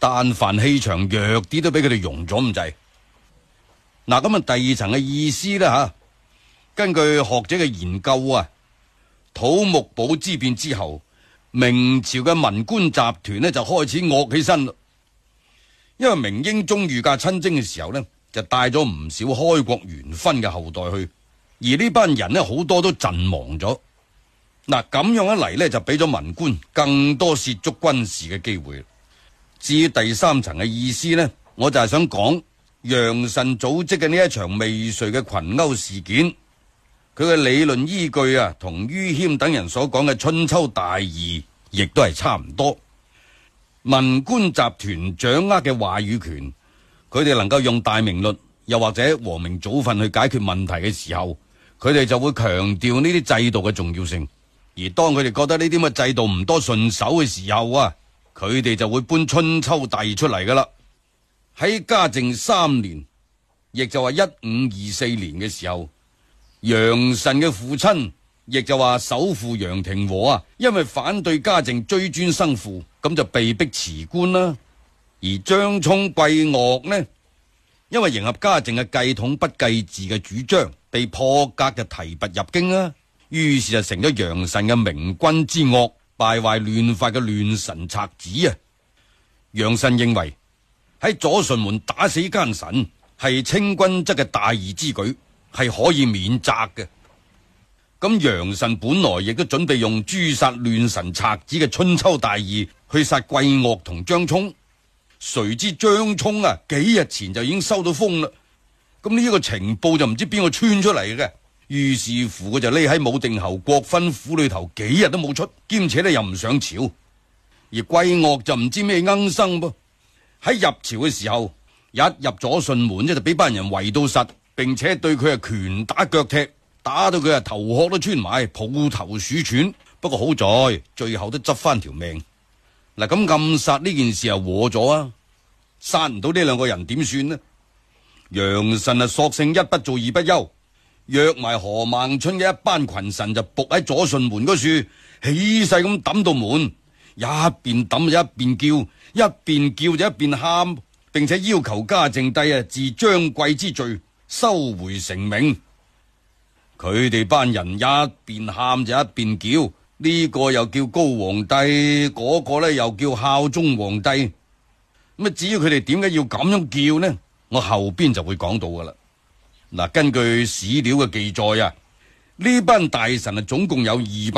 但凡氣場弱啲都俾佢哋融咗咁滯。嗱，咁啊第二層嘅意思呢，吓，根據學者嘅研究啊，土木堡之變之後，明朝嘅文官集團呢就開始惡起身啦。因為明英宗御駕親征嘅時候呢，就帶咗唔少開國元勳嘅後代去，而呢班人呢好多都陣亡咗。嗱，咁樣一嚟呢，就俾咗文官更多涉足軍事嘅機會。至於第三層嘅意思呢，我就係想講楊慎組織嘅呢一場未遂嘅群毆事件，佢嘅理論依據啊，同于謙等人所講嘅春秋大義亦都係差唔多。文官集團掌握嘅話語權，佢哋能夠用大明律又或者和明早訓去解決問題嘅時候，佢哋就會強調呢啲制度嘅重要性。而當佢哋覺得呢啲咁嘅制度唔多順手嘅時候啊，佢哋就會搬春秋大義出嚟噶啦。喺嘉靖3年，亦就話1524年嘅時候，楊慎嘅父親，亦就話首父楊廷和啊，因為反對嘉靖追尊生父，咁就被逼辭官啦。而張聰、桂岳呢，因為迎合嘉靖嘅繼統不繼嗣嘅主張，被破格嘅提拔入京啊。於是就成咗楊慎嘅明君之惡，敗壞亂法嘅亂臣賊子啊。楊慎認為喺左順門打死奸臣係清君側嘅大義之舉，係可以免責嘅。咁楊慎本來亦都準備用誅殺亂臣賊子嘅春秋大義去殺桂岳同張聰，誰知張聰啊幾日前就已經收到風啦。咁呢一個情報就唔知邊個穿出嚟嘅，於是乎佢就匿喺武定侯郭勳府裏頭幾日都冇出，兼且咧又唔上朝。而桂岳就唔知咩鶯生噃，喺入朝嘅時候一入左順門就俾班人圍到實，並且對佢係拳打腳踢，打到佢頭殼都穿埋，抱頭鼠竄。不過好在最後都執翻條命。嗱，咁暗殺呢件事又和咗啊，殺唔到呢兩個人點算呢？楊慎啊索性一不做二不休，約埋何孟春嘅一班群臣就伏喺左順門嗰處，起勢咁抌到門，一邊抌就一邊叫，一邊叫就一邊喊，並且要求嘉靖帝啊治張貴之罪，收回成命。佢哋班人一邊喊就一邊叫，呢個又叫高皇帝，嗰個呢又叫孝宗皇帝。咁啊，至於佢哋點解要咁樣叫呢？我後邊就會講到噶啦。嗱，根據史料嘅記載啊，呢班大臣啊總共有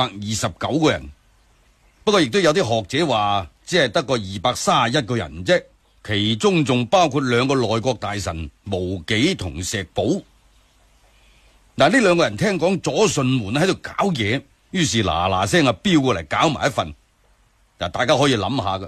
229個人，不過亦都有啲學者話只係得個231個人啫，其中仲包括兩個內閣大臣無忌同石寶。嗱，呢兩個人聽講左順門喺度搞嘢，於是嗱嗱聲啊飆過嚟搞埋一份。嗱，大家可以諗下噶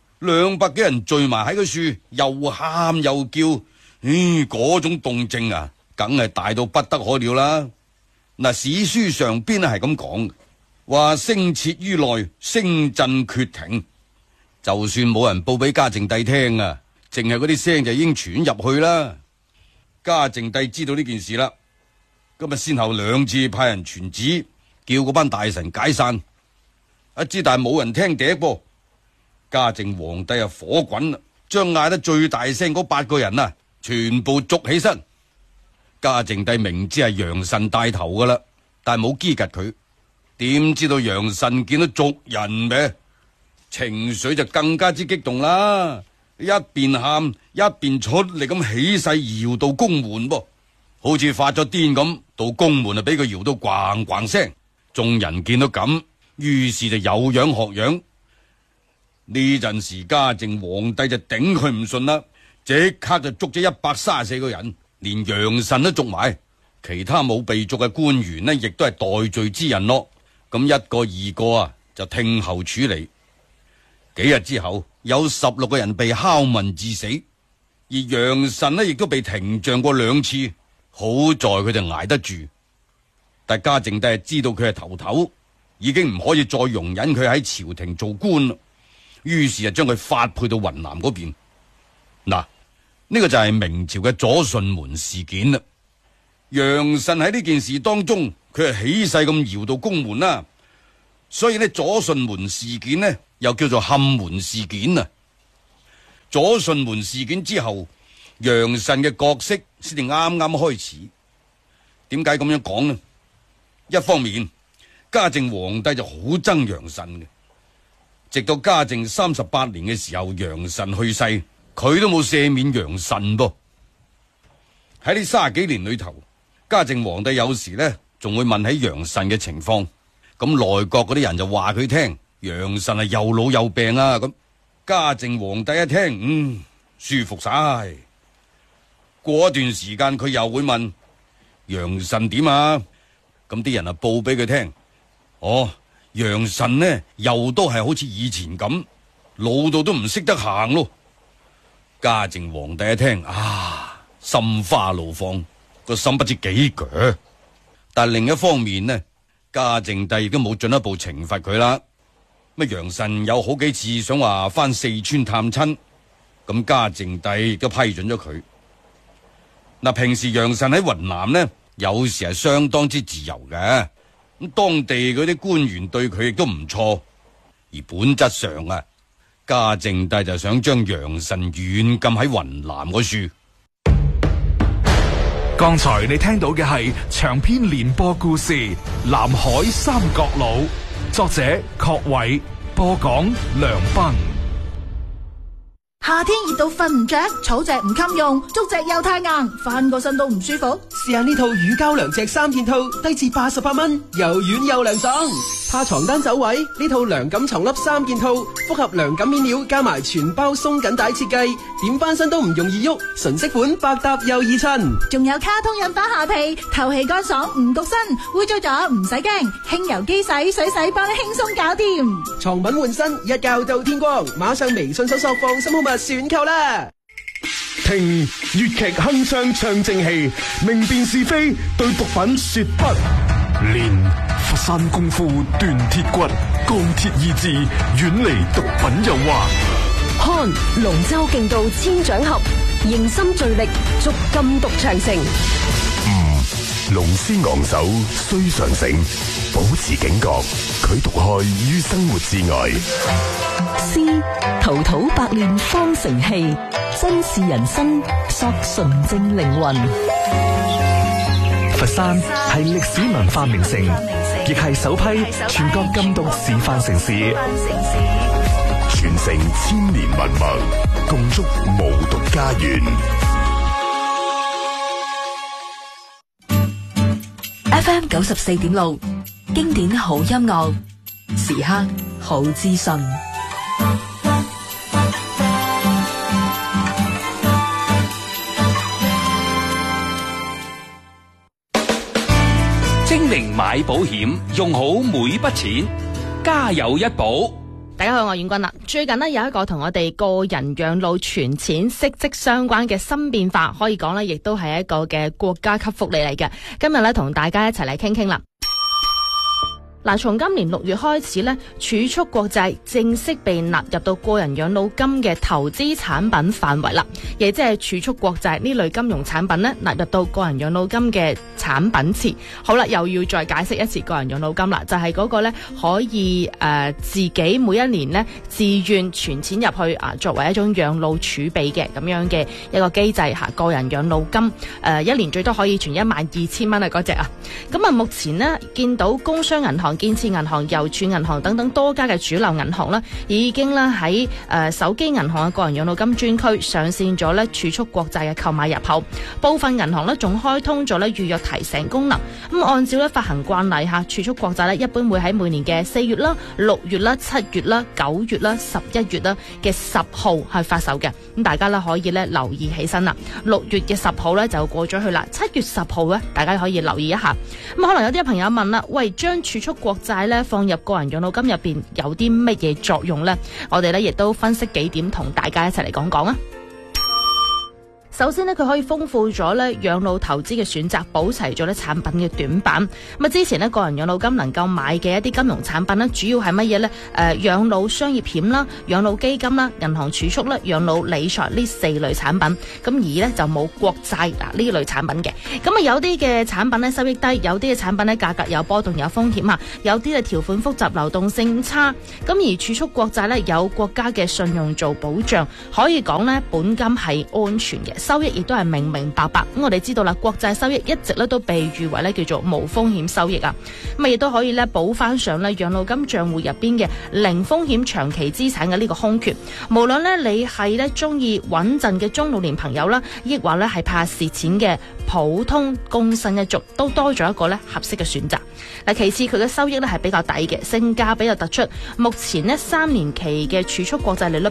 ，200幾人聚埋喺個樹，又喊又叫，嗰種動靜啊，梗係大到不得可了啦。嗱，史書上邊係咁講，話聲徹於內，聲震厥庭。就算冇人報俾嘉靖帝聽啊，淨係嗰啲聲就已經傳入去啦。嘉靖帝知道呢件事啦，今日先後2次派人傳旨，叫嗰班大臣解散。一知但係冇人聽笛噃。嘉靖皇帝啊火滾啦，將嗌得最大聲嗰8個人啊，全部捉起身。嘉靖帝明知係楊慎帶頭噶啦，但係冇激及佢。點知道楊慎見到族人咩，情緒就更加之激動啦，一邊喊一邊出力咁起勢搖到宮門噃，好似發咗癲咁，到宮門啊俾佢搖到咣咣聲。眾人見到咁，於是就有樣學樣。呢陣時嘉靖皇帝就頂佢唔順啦，即刻就捉咗134個人，連楊慎都捉埋，其他冇被捉嘅官員呢，亦都係代罪之人咯。咁一個二個啊就聽候處理。幾日之後，有16個人被拷問致死，而楊慎呢亦都被廷杖過2次，好在佢就挨得住。但嘉靖帝係知道佢係頭，已經唔可以再容忍佢喺朝廷做官啦。於是就將佢發配到雲南嗰邊。嗱，呢個就係明朝嘅左順門事件啦。楊慎喺呢件事當中，佢係起勢咁搖到宮門啦，所以呢左順門事件呢又叫做冚門事件啊。 左順門事件之後，楊慎嘅角色先至啱啱開始。點解咁樣講呢？一方面，嘉靖皇帝就好憎楊慎嘅，直到嘉靖38年嘅時候，楊慎去世，佢都冇赦免楊慎噃。喺呢30幾年裏頭，嘉靖皇帝有時呢仲會問起楊慎嘅情況，咁內閣嗰啲人就話佢聽，楊慎係又老又病啊。咁嘉靖皇帝一聽，舒服晒。過一段時間佢又會問楊慎點啊，咁啲人啊報俾佢聽，楊慎呢又都係好似以前咁，老到都唔識得行咯。嘉靖皇帝一聽，心花怒放，個心不知幾鋸。但另一方面呢，嘉靖帝亦都冇進一步懲罰佢啦。乜楊慎有好幾次想話翻四川探親，咁嘉靖帝亦都批准咗佢。嗱，平時楊慎喺雲南呢，有時係相當之自由嘅，咁當地嗰啲官員對佢亦都唔錯。而本質上啊，嘉靖帝就想將楊慎軟禁喺雲南嗰處。 剛才你聽到嘅係長篇連播故事《南海三角佬》，作者郝偉，播講梁斌。 夏天熱到瞓唔着，草席唔襟用，竹席又太硬，翻個身都唔舒服。 試下呢套乳膠涼席3件套，低至88蚊，又軟又涼爽。怕床單走位，呢套涼感床笠3件套，複合涼感面料加埋全包鬆緊帶設計，點翻身都唔容易喐，純色款，百搭又易襯。 仲有卡通印花下被，透氣乾爽，唔焗身，污糟咗唔使驚，輕油機洗水洗幫你輕鬆搞掂。 床品換新，一覺到天光，馬上微信搜索放心好物選購啦。 聽粵劇鏗鏘唱正氣，明辨是非，對毒品說不。練佛山功夫鍛鐵骨，鋼鐵意志遠離毒品誘惑。 看龍舟競渡千掌合，凝心聚力逐禁毒長城。 龍獅昂首須上醒，保持警覺，拒毒害於生活之外。 詩滔滔百煉方成器，真是人生索純正靈魂。 佛山係歷史文化名城，亦係首批全國禁毒示範城市， 傳承千年文脈，共築無毒家園。 FM 94.6，經典好音樂，時刻好資訊。 精明買保險，用好每筆錢，家有一保。 大家好，我係阮君啦。最近呢，有一個同我哋個人養老存錢息息相關嘅新變化，可以講呢亦都係一個嘅國家級福利嚟嘅。今日呢，同大家一齊嚟傾傾啦。嗱，從今年6月開始呢，儲蓄國債正式被納入到個人養老金嘅投資產品範圍啦，亦即係儲蓄國債呢類金融產品呢，納入到個人養老金嘅產品池。好啦，又要再解釋一次個人養老金啦，就係嗰個呢可以自己每一年呢自願存錢入去作為一種養老儲備嘅咁樣嘅一個機制吓。個人養老金一年最多可以存12000蚊啊，嗰隻啊。咁啊，目前呢見到工商銀行、建設銀行、郵儲銀行等等多家嘅主流銀行啦，已經咧喺手機銀行嘅個人養老金專區上線咗咧儲蓄國債嘅購買入口，部分銀行咧仲開通咗咧預約提醒功能。咁按照咧發行慣例下，儲蓄國債咧一般會喺每年嘅4月啦、6月啦、7月啦、9月啦、11月啦嘅10號去發售嘅。咁大家咧可以咧留意起身啦。6月嘅10號咧就過咗去啦，7月10號咧大家可以留意一下。咁可能有啲朋友問啦，喂，將儲蓄國債咧放入個人養老金入邊有啲乜嘢作用呢？我哋咧亦都分析幾點同大家一齊嚟講講啊。 首先呢，佢可以豐富咗呢養老投資嘅選擇，補齊咗呢產品嘅短板。咁啊，之前呢個人養老金能夠買嘅一啲金融產品呢，主要係乜嘢呢？養老商業險啦、養老基金啦、銀行儲蓄啦、養老理財呢4類產品。咁而呢就冇國債嗱呢類產品嘅。咁啊，有啲嘅產品呢收益低，有啲嘅產品呢價格有波動有風險啊，有啲嘅條款複雜，流動性差。咁而儲蓄國債呢，有國家嘅信用做保障，可以講呢本金係安全嘅，收益亦都係明明白白。咁我哋知道啦，國債收益一直咧都被譽為咧叫做無風險收益啊。咁亦都可以咧補翻上咧養老金賬戶入邊嘅零風險長期資產嘅呢個空缺。無論咧你係咧中意穩陣嘅中老年朋友啦，抑或咧係怕蝕錢嘅普通工薪一族，都多咗一個咧合適嘅選擇。嗱，其次佢嘅收益咧係比較抵嘅，性價比又突出。目前呢3年期嘅儲蓄國債利率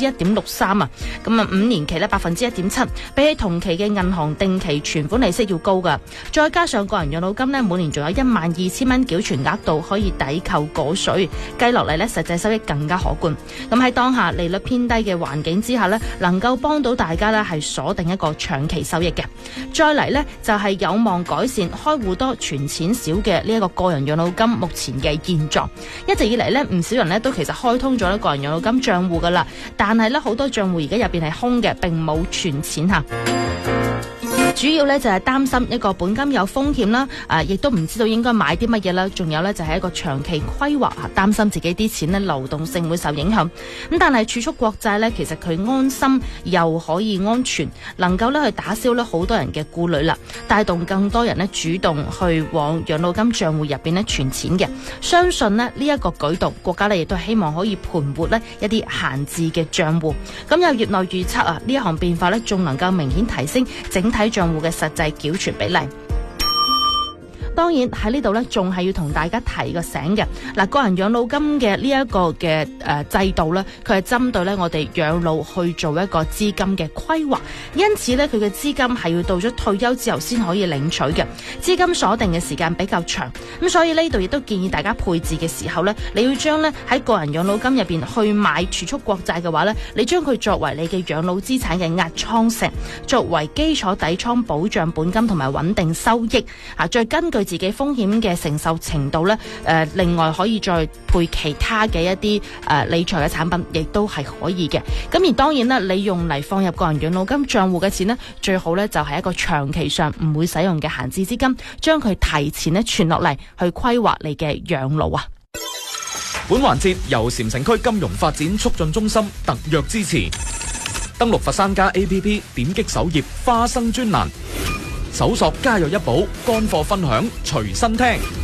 1.63%啊，咁啊5年期咧1.7%，比起同期嘅銀行定期存款利息要高噶。再加上個人養老金呢，每年仲有12000蚊繳存額度可以抵扣個稅，計落嚟呢實際收益更加可觀。咁喺當下利率偏低嘅環境之下呢，能夠幫到大家呢係鎖定一個長期收益嘅。再嚟呢，就係有望改善開戶多存錢少嘅呢一個個人養老金目前嘅現狀。一直以嚟呢，唔少人呢都其實開通咗個人養老金賬戶噶啦，但係呢好多賬戶而家入邊係空嘅，並冇存錢吓。主要咧就係擔心一個本金有風險啦，亦都唔知道應該買啲乜嘢啦，仲有咧就係一個長期規劃，擔心自己啲錢咧流動性會受影響。咁但係儲蓄國債咧，其實佢安心又可以安全，能夠咧去打消咧好多人嘅顧慮啦，帶動更多人咧主動去往養老金賬戶入邊咧存錢嘅。相信咧呢一個舉動，國家咧亦都希望可以盤活咧一啲閒置嘅賬戶。咁有業內預測啊，呢一項變化咧仲能夠明顯提升整體賬戶嘅實際繳存比例。當然喺呢度呢，仲係要同大家提個醒嘅。嗱，個人養老金嘅呢一個嘅制度呢，佢係針對呢我哋養老去做一個資金嘅規劃，因此呢，佢嘅資金係要到咗退休之後先可以領取嘅，資金鎖定嘅時間比較長。咁所以呢度亦都建議大家配置嘅時候呢，你要將呢喺個人養老金入邊去買儲蓄國債嘅話呢，你將佢作為你嘅養老資產嘅壓艙石，作為基礎底倉保障本金同埋穩定收益啊，再根據自己風險嘅承受程度呢，另外可以再配其他嘅一啲理財嘅產品，亦都係可以嘅。咁而當然啦，你用嚟放入個人養老金賬戶嘅錢呢，最好呢就係一個長期上唔會使用嘅閒置資金，將佢提前呢存落嚟去規劃你嘅養老啊。 本環節由禪城區金融發展促進中心特約支持。登錄佛山家 APP， 點擊首頁花生專欄，搜索家有一寶，乾貨分享隨身聽。